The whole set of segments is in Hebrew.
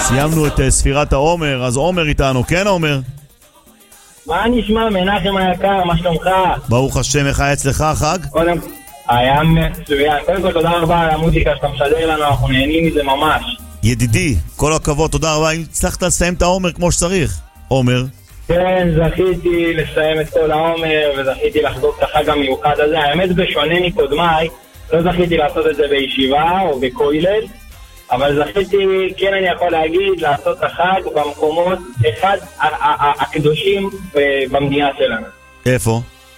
סיימנו את ספירת העומר, אז עומר איתנו, כן עומר? מה נשמע מנחם היקר, מה שלומך? ברוך השם, איך היה אצלך החג? קודם, היה מצוין. קודם כל תודה רבה על המוזיקה שאתה משדר לנו, אנחנו נהנים מזה ממש. ידידי, כל הכבוד, תודה רבה. אם הצלחת לסיים את העומר כמו שצריך, עומר. כן, זכיתי לסיים את כל העומר וזכיתי לחגוג את החג המיוחד הזה. האמת, בשונה מקודמיי, לא זכיתי לעשות את זה בישיבה או בכולל, אבל זכיתי, כן אני יכול להגיד, לעשות את החג במקומות אחד הקדושים במדינה שלנו. איפה?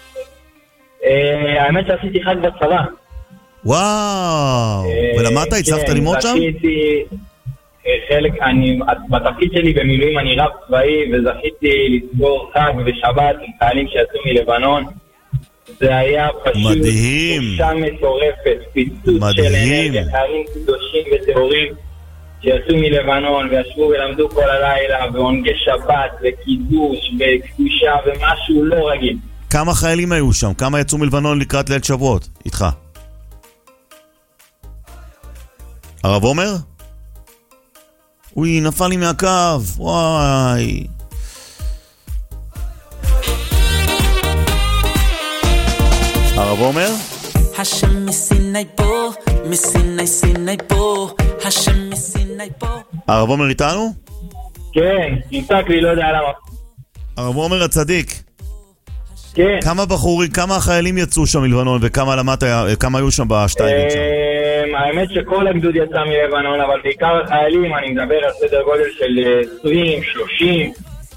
האמת שעשיתי חג בצבא. וואו, ולמדת? הצלחת ללמוד שם? זכיתי, בתפקיד שלי במילואים אני רב צבאי, וזכיתי לסגור חג ושבת עם חיילים שיצאו מלבנון. זה היה פשוט אישה מטורפת, פיצוץ של אנרגיה, חיילים קדושים וטהורים שיצאו מלבנון וישבו ולמדו כל הלילה, ועונגי שבת וקידוש וקדושה ומשהו לא רגיל. כמה חיילים היו שם? כמה יצאו מלבנון לקראת ליל שבועות? איתך? הרב עומר? אוי, נפל לי מהקו, וואי. הרב עומר? השם מסיני פה, מסיני פה, השם מסיני פה. הרב עומר איתנו? כן, נמצק לי, לא יודע למה. הרב עומר הצדיק. כן. כמה בחורים, כמה חיילים יצאו שם מלבנון וכמה כמה היו שם בשטייגים שם? האמת שכל הגדוד יצא מלבנון, אבל בעיקר החיילים, אני מדבר על סדר גודל של 20, 30.